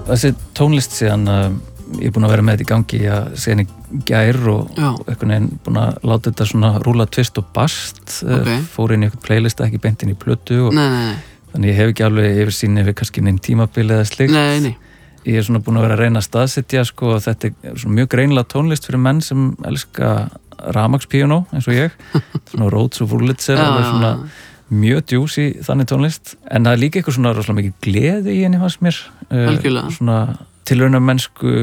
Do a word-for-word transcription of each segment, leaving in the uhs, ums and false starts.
þessi tónlist síðan uh, ég er búin að vera með þetta í gangi að síðan í gær og, og einhvern veginn búin að láta þetta svona rúla tvist og bast okay. uh, fór inn í einhvern playlista, ekki beint inn í plötu og nei, nei, nei. Þannig ég hef ekki alveg yfir sín yfir kannski neinn tímabil eða slikt nei, nei. Ég er svona búin að vera að reyna að staðsetja sko, og þetta er svona mjög greinilega tónlist fyrir menn sem elska rafmagnspíanó eins og ég svona Rhodes og Wurlitzer og svona mjög djús í þannig tónlist en það er líka eitthvað svona rosalega mikið gleði í henni fannst mér uh, svona tilrauna mennsku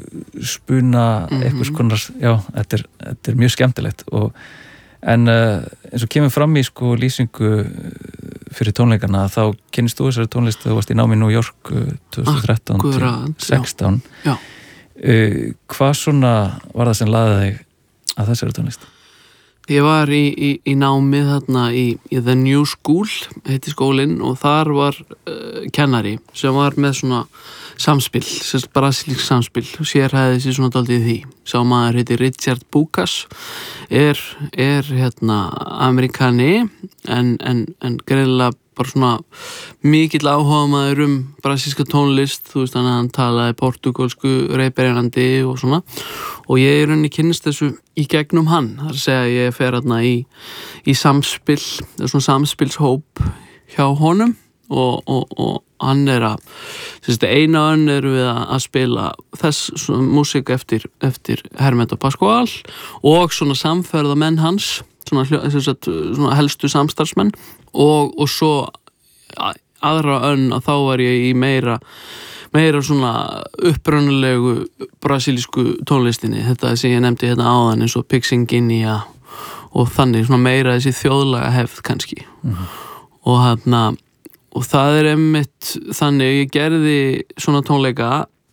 spuna mm-hmm. eitthvað skonar, já, þetta er, þetta er mjög skemmtilegt og, en uh, eins og kemur fram í sko lýsingu fyrir tónleikana þá kynnist þú þessari tónlist þegar þú varst í námi í New York uh, twenty thirteen til sextán já. Já. Uh, hvað svona var það sem laði þig að þessari tónlist? Ég var í, í, í námi þarna í, í The New School, heiti skólinn og þar var uh, kennari sem var með svona samspil, sérst brasilísk samspil og sérhæði sér svona daldið því. Sá maður heiti Richard Bukas, er, er hérna Amerikani en, en, en greinilega bara svona mikill áhugamaður um brasilíska tónlist, þú veist hann að hann talaði portugálsku reyberjandi og svona og ég er rauninni kynnist þessu í gegnum hann, það er að segja að ég fer hérna í, í samspil, svona samspilshóp hjá honum og, og, og hann er að, þess að eina önn eru við að spila þess músík eftir, eftir Hermeto Pascoal og svona samferðamenn hans, svona, sagt, svona helstu samstarfsmenn og, og svo aðra önn að þá var ég í meira meira svona upprunalegu brasilísku tónlistinni, þetta sem ég nefndi hérna áðan eins og Pixinguinea og þannig svona meira þessi þjóðlaga hefð kannski mm-hmm. og hérna og það er einmitt þannig ég gerði svona tónleika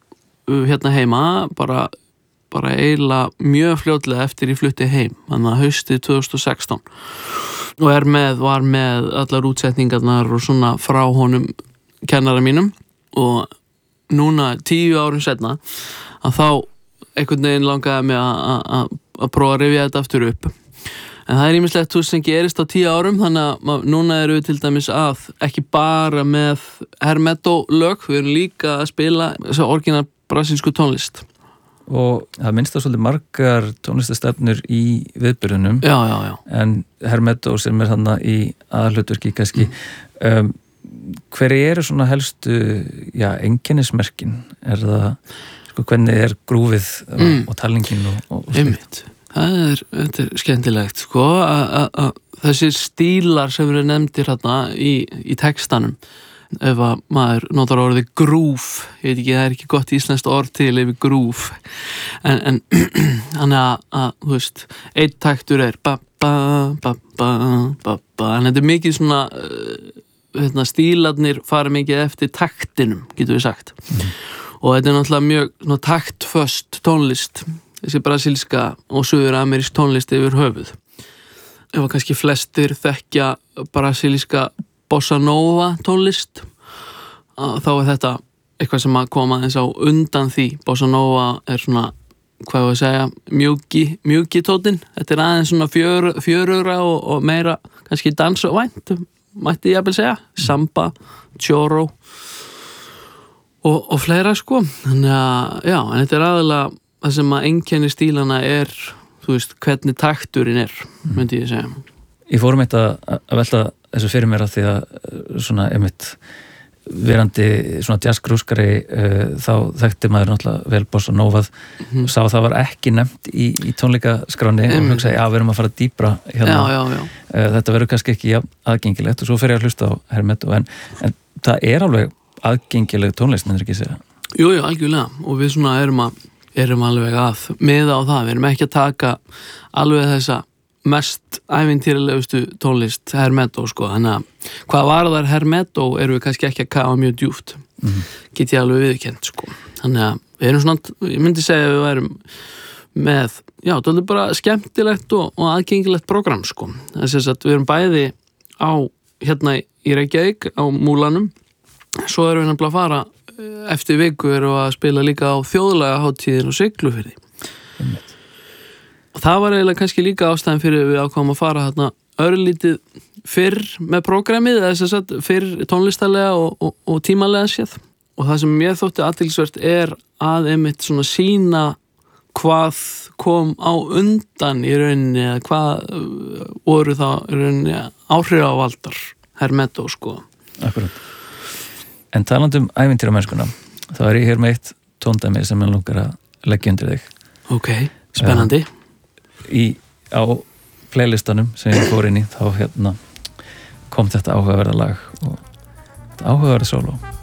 hérna heima bara, bara eiginlega mjög fljótlega eftir ég flutti heim þannig að haustið twenty sixteen og er með, var með allar útsetningarnar og svona frá honum kennara mínum og núna tíu árum setna að þá einhvern veginn langaði mig að að prófa að rifja þetta aftur upp en það er ýmislegt þú sem gerist á tíu árum þannig að núna eru við til dæmis að ekki bara með Hermeto lög, við erum líka að spila þess að orginal brasilísku tónlist og það minnst það svolítið margar tónlistastefnur í viðburðunum já, já, já. En Hermeto sem er þarna í aðalhlutverki kannski mm. um, hverju eru svona helstu já, einkennismerkin er það, sko, hvernig er grúfið mm. og talningin og, og einmitt, það er, þetta er skemmtilegt sko, að þessir stílar sem eru nefndir hérna í, í textanum ef að maður notar orðið groove, ég veit ekki, það er ekki gott íslenskt orð til yfir groove en, en þannig að, að, þú veist, einn taktur er ba ba ba ba ba ba en þetta er mikið svona hérna, stílarnir fara mikið eftir taktinum, getur við sagt mm. og þetta er náttúrulega mjög svona, taktföst tónlist þessi brasilíska og suður-amerísk tónlist yfir höfuð ef að kannski flestir þekkja brasilíska bossa nova tónlist þá er þetta eitthvað sem að koma eins á undan því bossa nova er svona, hvað ég að segja mjúki, mjúki tótin þetta er aðeins svona fjör, fjörugra og, og meira kannski dansavænt mætti ég að segja, samba choro og, og fleira sko þannig að, já, en þetta er aðalega það sem að einkenni stílana er þú veist, hvernig takturinn er myndi ég segja. Ég fórum eitt að, að velta þessu fyrir mér að því að svona einmitt verandi svona jazzgrúskari uh, þá þekkti maður náttúrulega vel bossa novað mm-hmm. sá að það var ekki nefnt í, í tónleikaskráni mm. og hugsaði, já, við erum að fara dýpra hérna. Já, já, já. Uh, þetta verður kannski ekki ja, aðgengilegt og svo fer ég að hlusta á Hermeto en, en það er alveg aðgengileg tónlist, myndir ekki segja? Jú, jú, algjörlega og við svona erum að erum alveg að miða á það, við erum ekki að taka alveg þessa mest ævintýralegustu tónlist Hermeto sko, þannig að hvað varðar Hermeto erum við kannski ekki að kafa mjög djúpt mm-hmm. get ég alveg viðurkennt sko, þannig að við erum svona, ég myndi segja að við værum með, já, þetta er bara skemmtilegt og, og aðgengilegt program sko, þess að við erum bæði á, hérna í Reykjavík á Múlanum, svo erum við nefnilega að fara eftir viku erum við að spila líka á þjóðlega hátíðin og Siglufirði mm. og það var eiginlega kannski líka ástæðan fyrir við ákváðum að fara hérna örlítið fyrr með prógramið eða þess að fyrr tónlistarlega og, og, og tímalega séð og það sem mér þótti athyglisvert er að einmitt svona sína hvað kom á undan í rauninni eða hvað voru það í rauninni áhrifavaldar Hermeto sko. Akkurat. En talandi um ævintýramennskuna, þá er ég hér með eitt tóndæmi sem ég langar að leggja undir þig. Ok, spennandi. Í, á playlistanum sem ég fór inn í, þá hérna kom þetta áhugaverða lag og þetta áhugaverða sóló.